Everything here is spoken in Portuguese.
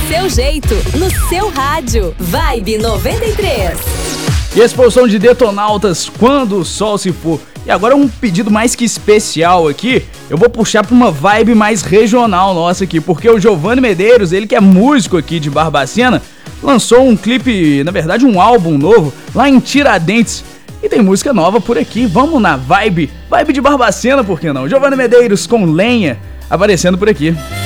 seu jeito, no seu rádio. Vibe 93. E esse foi o som de Detonautas, Quando o Sol Se For. E agora um pedido mais que especial aqui, eu vou puxar pra uma vibe mais regional nossa aqui, porque o Giovanni Medeiros, ele que é músico aqui de Barbacena, lançou um clipe, na verdade um álbum novo, lá em Tiradentes. E tem música nova por aqui, vamos na vibe de Barbacena, por que não? Giovanni Medeiros com Lenha, aparecendo por aqui.